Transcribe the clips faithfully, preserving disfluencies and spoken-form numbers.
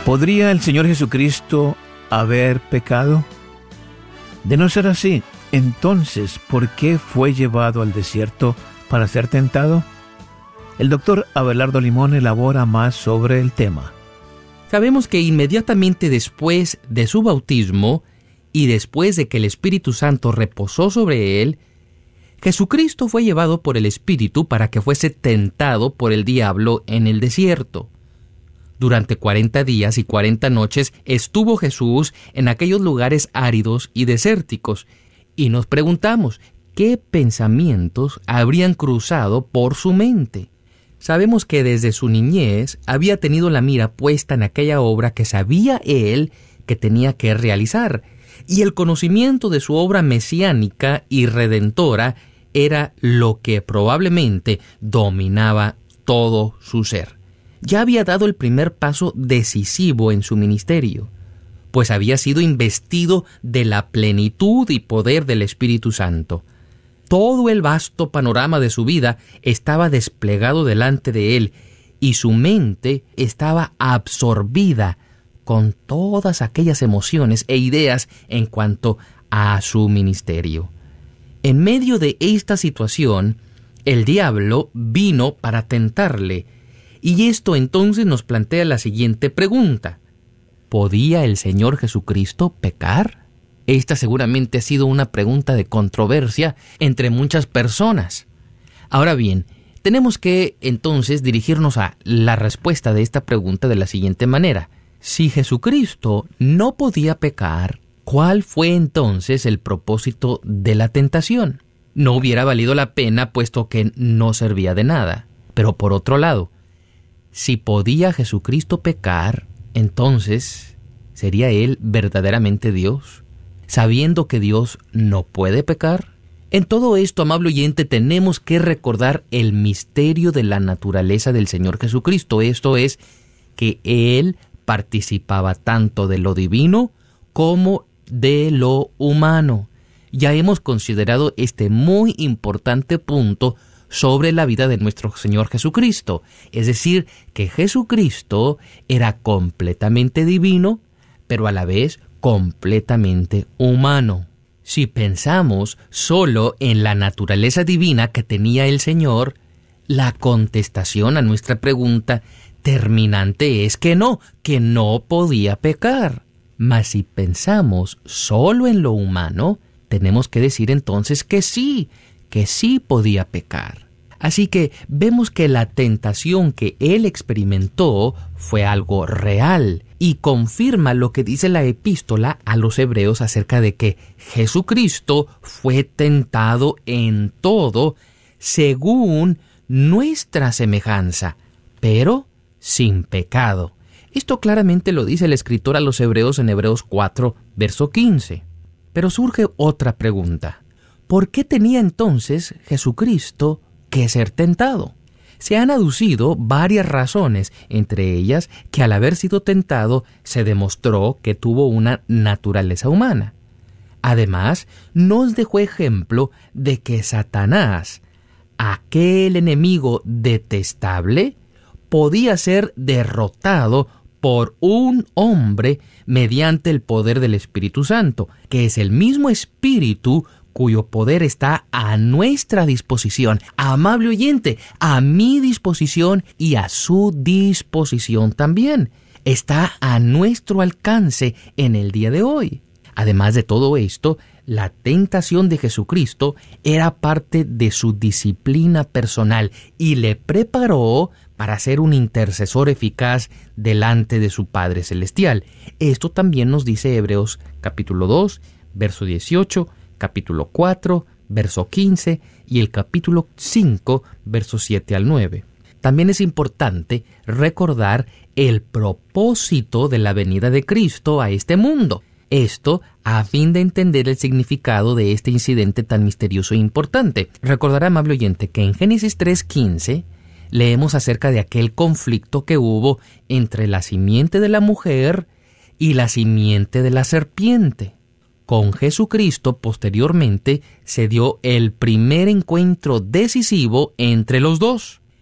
¿Podría el Señor Jesucristo haber pecado? De no ser así, entonces, ¿por qué fue llevado al desierto para ser tentado? El doctor Abelardo Limón elabora más sobre el tema. Sabemos que inmediatamente después de su bautismo y después de que el Espíritu Santo reposó sobre él, Jesucristo fue llevado por el Espíritu para que fuese tentado por el diablo en el desierto. Durante cuarenta días y cuarenta noches estuvo Jesús en aquellos lugares áridos y desérticos, y nos preguntamos, ¿qué pensamientos habrían cruzado por su mente? Sabemos que desde su niñez había tenido la mira puesta en aquella obra que sabía él que tenía que realizar, y el conocimiento de su obra mesiánica y redentora era lo que probablemente dominaba todo su ser. Ya había dado el primer paso decisivo en su ministerio, pues había sido investido de la plenitud y poder del Espíritu Santo. Todo el vasto panorama de su vida estaba desplegado delante de él, y su mente estaba absorbida con todas aquellas emociones e ideas en cuanto a su ministerio. En medio de esta situación, el diablo vino para tentarle, y esto entonces nos plantea la siguiente pregunta: ¿podía el Señor Jesucristo pecar? Esta seguramente ha sido una pregunta de controversia entre muchas personas. Ahora bien, tenemos que entonces dirigirnos a la respuesta de esta pregunta de la siguiente manera: si Jesucristo no podía pecar, ¿cuál fue entonces el propósito de la tentación? No hubiera valido la pena, puesto que no servía de nada. Pero por otro lado, si podía Jesucristo pecar, entonces, ¿sería Él verdaderamente Dios, sabiendo que Dios no puede pecar? En todo esto, amable oyente, tenemos que recordar el misterio de la naturaleza del Señor Jesucristo. Esto es, que Él participaba tanto de lo divino como de lo humano. Ya hemos considerado este muy importante punto sobre la vida de nuestro Señor Jesucristo, es decir, que Jesucristo era completamente divino, pero a la vez completamente humano. Si pensamos solo en la naturaleza divina que tenía el Señor, la contestación a nuestra pregunta terminante es que no, que no podía pecar. Mas si pensamos solo en lo humano, tenemos que decir entonces que sí, que sí podía pecar. Así que vemos que la tentación que él experimentó fue algo real y confirma lo que dice la epístola a los hebreos acerca de que Jesucristo fue tentado en todo según nuestra semejanza, pero sin pecado. Esto claramente lo dice el escritor a los hebreos en Hebreos cuatro, verso quince. Pero surge otra pregunta: ¿por qué tenía entonces Jesucristo que ser tentado? Se han aducido varias razones, entre ellas que al haber sido tentado se demostró que tuvo una naturaleza humana. Además, nos dejó ejemplo de que Satanás, aquel enemigo detestable, podía ser derrotado por un hombre mediante el poder del Espíritu Santo, que es el mismo Espíritu cuyo poder está a nuestra disposición, amable oyente, a mi disposición y a su disposición también. Está a nuestro alcance en el día de hoy. Además de todo esto, la tentación de Jesucristo era parte de su disciplina personal y le preparó para ser un intercesor eficaz delante de su Padre Celestial. Esto también nos dice Hebreos capítulo dos, verso dieciocho, capítulo cuatro, verso quince y el capítulo cinco, versos siete al nueve. También es importante recordar el propósito de la venida de Cristo a este mundo. Esto a fin de entender el significado de este incidente tan misterioso e importante. Recordará, amable oyente, que en Génesis tres quince leemos acerca de aquel conflicto que hubo entre la simiente de la mujer y la simiente de la serpiente. Con Jesucristo, posteriormente, se dio el primer encuentro decisivo entre los dos.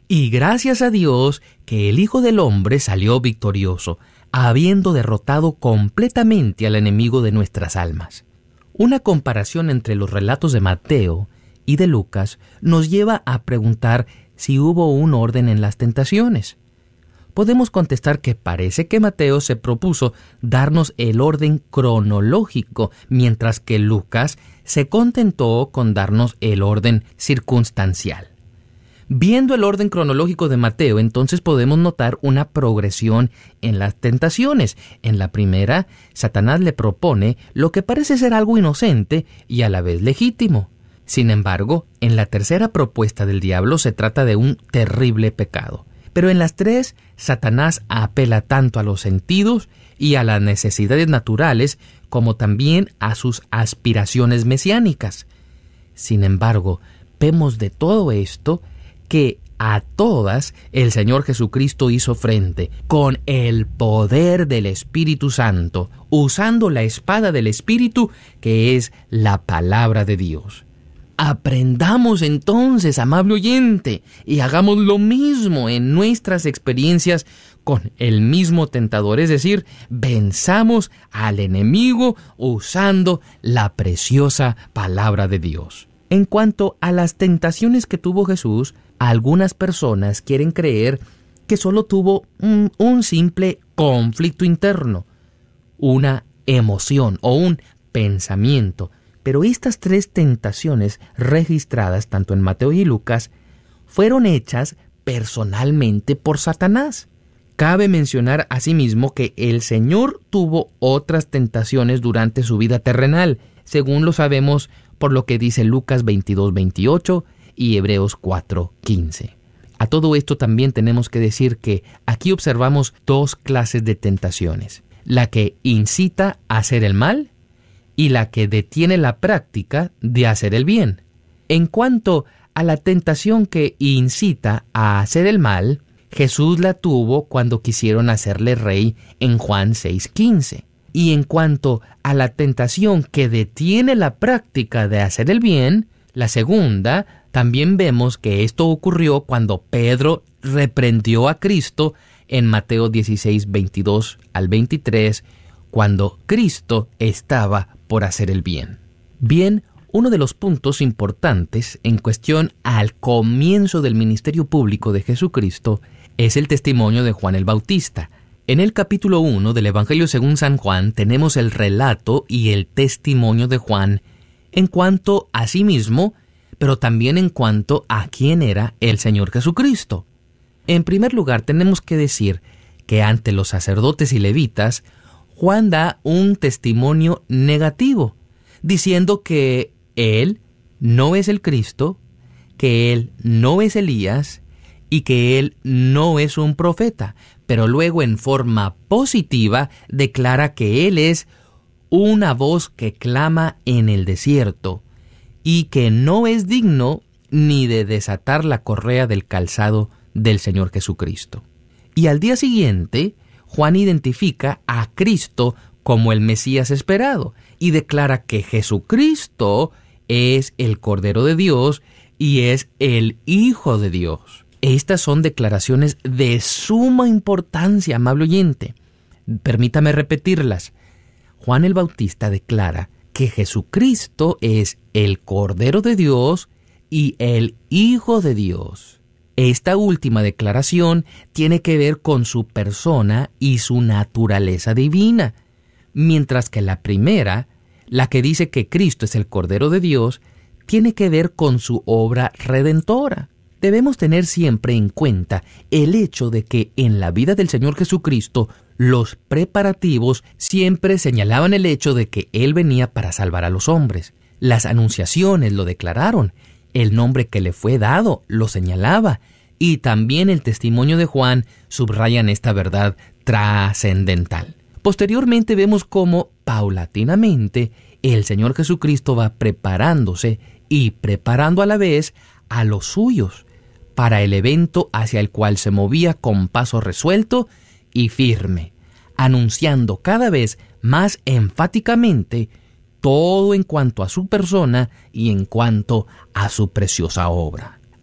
Y gracias a Dios que el Hijo del Hombre salió victorioso, habiendo derrotado completamente al enemigo de nuestras almas. Una comparación entre los relatos de Mateo y de Lucas nos lleva a preguntar si hubo un orden en las tentaciones. Podemos contestar que parece que Mateo se propuso darnos el orden cronológico, mientras que Lucas se contentó con darnos el orden circunstancial. Viendo el orden cronológico de Mateo, entonces podemos notar una progresión en las tentaciones. En la primera, Satanás le propone lo que parece ser algo inocente y a la vez legítimo. Sin embargo, en la tercera propuesta del diablo se trata de un terrible pecado. Pero en las tres, Satanás apela tanto a los sentidos y a las necesidades naturales como también a sus aspiraciones mesiánicas. Sin embargo, vemos de todo esto que a todas el Señor Jesucristo hizo frente con el poder del Espíritu Santo, usando la espada del Espíritu, que es la palabra de Dios. Aprendamos entonces, amable oyente, y hagamos lo mismo en nuestras experiencias con el mismo tentador, es decir, venzamos al enemigo usando la preciosa palabra de Dios. En cuanto a las tentaciones que tuvo Jesús, algunas personas quieren creer que solo tuvo un, un simple conflicto interno, una emoción o un pensamiento. Pero estas tres tentaciones registradas tanto en Mateo y Lucas fueron hechas personalmente por Satanás. Cabe mencionar asimismo que el Señor tuvo otras tentaciones durante su vida terrenal, según lo sabemos por lo que dice Lucas veintidós veintiocho y Hebreos cuatro quince. A todo esto también tenemos que decir que aquí observamos dos clases de tentaciones: la que incita a hacer el mal y la que detiene la práctica de hacer el bien. En cuanto a la tentación que incita a hacer el mal, Jesús la tuvo cuando quisieron hacerle rey en Juan seis quince. Y en cuanto a la tentación que detiene la práctica de hacer el bien, la segunda, también vemos que esto ocurrió cuando Pedro reprendió a Cristo en Mateo dieciséis veintidós al veintitrés, cuando Cristo estaba por hacer el bien. Bien, uno de los puntos importantes en cuestión al comienzo del ministerio público de Jesucristo es el testimonio de Juan el Bautista. En el capítulo uno del Evangelio según San Juan tenemos el relato y el testimonio de Juan en cuanto a sí mismo, pero también en cuanto a quién era el Señor Jesucristo. En primer lugar, tenemos que decir que ante los sacerdotes y levitas, Juan da un testimonio negativo, diciendo que él no es el Cristo, que él no es Elías y que él no es un profeta, pero luego en forma positiva declara que él es una voz que clama en el desierto y que no es digno ni de desatar la correa del calzado del Señor Jesucristo. Y al día siguiente, Juan identifica a Cristo como el Mesías esperado y declara que Jesucristo es el Cordero de Dios y es el Hijo de Dios. Estas son declaraciones de suma importancia, amable oyente. Permítame repetirlas. Juan el Bautista declara que Jesucristo es el Cordero de Dios y el Hijo de Dios. Esta última declaración tiene que ver con su persona y su naturaleza divina, mientras que la primera, la que dice que Cristo es el Cordero de Dios, tiene que ver con su obra redentora. Debemos tener siempre en cuenta el hecho de que en la vida del Señor Jesucristo los preparativos siempre señalaban el hecho de que Él venía para salvar a los hombres. Las anunciaciones lo declararon, el nombre que le fue dado lo señalaba, y también el testimonio de Juan subrayan esta verdad trascendental. Posteriormente vemos cómo, paulatinamente, el Señor Jesucristo va preparándose y preparando a la vez a los suyos para el evento hacia el cual se movía con paso resuelto y firme, anunciando cada vez más enfáticamente todo en cuanto a su persona y en cuanto a su preciosa obra.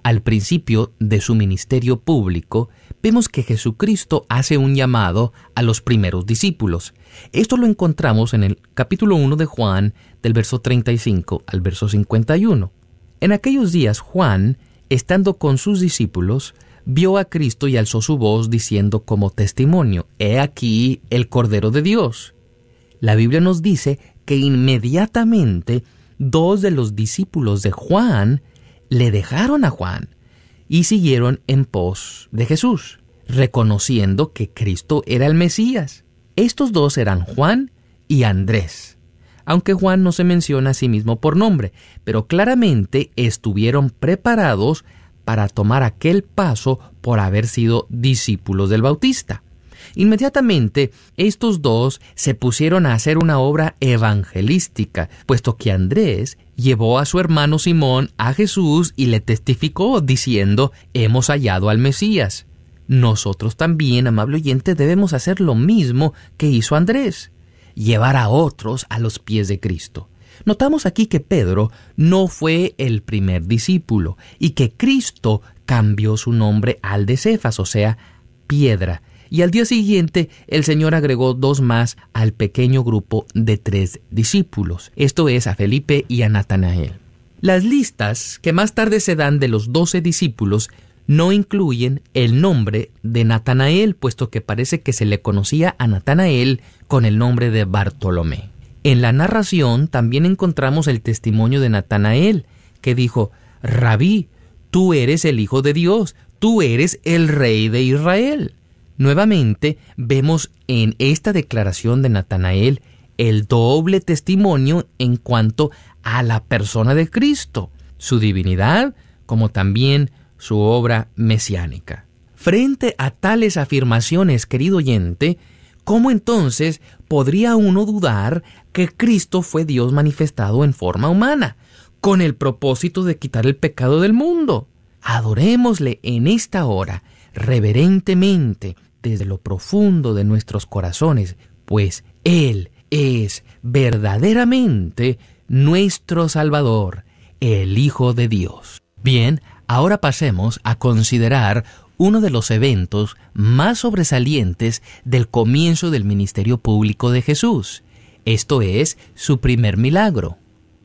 Al principio de su ministerio público, vemos que Jesucristo hace un llamado a los primeros discípulos. Esto lo encontramos en el capítulo uno de Juan, del verso treinta y cinco al verso cincuenta y uno. En aquellos días, Juan, estando con sus discípulos, vio a Cristo y alzó su voz diciendo como testimonio: «He aquí el Cordero de Dios». La Biblia nos dice que inmediatamente dos de los discípulos de Juan le dejaron a Juan y siguieron en pos de Jesús, reconociendo que Cristo era el Mesías. Estos dos eran Juan y Andrés, aunque Juan no se menciona a sí mismo por nombre, pero claramente estuvieron preparados para tomar aquel paso por haber sido discípulos del Bautista. Inmediatamente, estos dos se pusieron a hacer una obra evangelística, puesto que Andrés llevó a su hermano Simón a Jesús y le testificó diciendo: «Hemos hallado al Mesías». Nosotros también, amable oyente, debemos hacer lo mismo que hizo Andrés, llevar a otros a los pies de Cristo. Notamos aquí que Pedro no fue el primer discípulo y que Cristo cambió su nombre al de Cefas, o sea, piedra. Y al día siguiente el Señor agregó dos más al pequeño grupo de tres discípulos, esto es, a Felipe y a Natanael. Las listas que más tarde se dan de los doce discípulos no incluyen el nombre de Natanael, puesto que parece que se le conocía a Natanael con el nombre de Bartolomé. En la narración también encontramos el testimonio de Natanael, que dijo: «Rabí, tú eres el Hijo de Dios, tú eres el Rey de Israel». Nuevamente vemos en esta declaración de Natanael el doble testimonio en cuanto a la persona de Cristo, su divinidad, como también su obra mesiánica. Frente a tales afirmaciones, querido oyente, ¿cómo entonces podría uno dudar que Cristo fue Dios manifestado en forma humana, con el propósito de quitar el pecado del mundo? Adorémosle en esta hora, reverentemente, desde lo profundo de nuestros corazones, pues Él es verdaderamente nuestro Salvador, el Hijo de Dios. Bien, ahora pasemos a considerar uno de los eventos más sobresalientes del comienzo del ministerio público de Jesús. Esto es su primer milagro.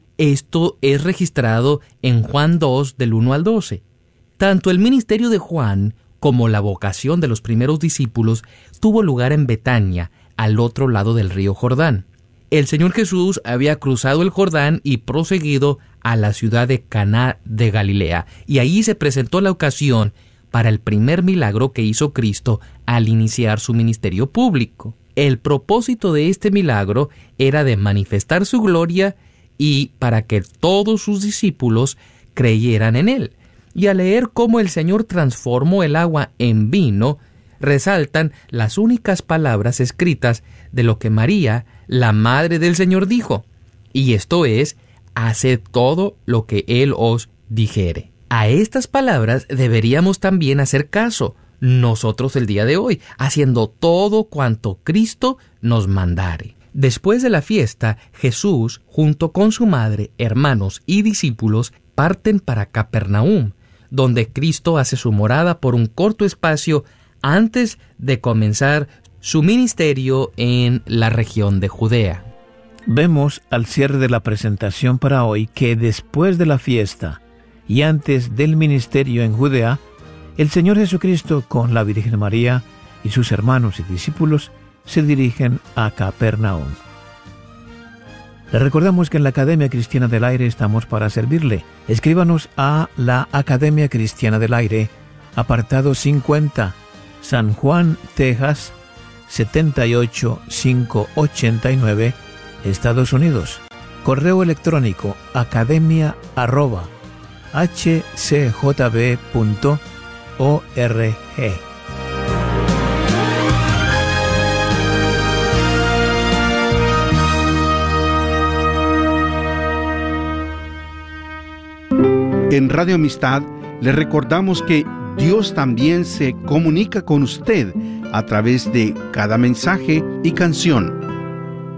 Esto es registrado en Juan dos, del uno al doce. Tanto el ministerio de Juan como la vocación de los primeros discípulos tuvo lugar en Betania, al otro lado del río Jordán. El Señor Jesús había cruzado el Jordán y proseguido a la ciudad de Caná de Galilea, y allí se presentó la ocasión para el primer milagro que hizo Cristo al iniciar su ministerio público. El propósito de este milagro era de manifestar su gloria y para que todos sus discípulos creyeran en él. Y al leer cómo el Señor transformó el agua en vino, resaltan las únicas palabras escritas de lo que María, la madre del Señor, dijo, y esto es: «Haced todo lo que Él os dijere». A estas palabras deberíamos también hacer caso, nosotros el día de hoy, haciendo todo cuanto Cristo nos mandare. Después de la fiesta, Jesús, junto con su madre, hermanos y discípulos, parten para Capernaum, donde Cristo hace su morada por un corto espacio antes de comenzar su ministerio en la región de Judea. Vemos al cierre de la presentación para hoy que después de la fiesta y antes del ministerio en Judea, el Señor Jesucristo con la Virgen María y sus hermanos y discípulos se dirigen a Capernaum. Le recordamos que en la Academia Cristiana del Aire estamos para servirle. Escríbanos a la Academia Cristiana del Aire, apartado cincuenta, San Juan, Texas, setenta y ocho mil quinientos ochenta y nueve, Estados Unidos. Correo electrónico academia arroba h c j b punto org. En Radio Amistad le recordamos que Dios también se comunica con usted a través de cada mensaje y canción.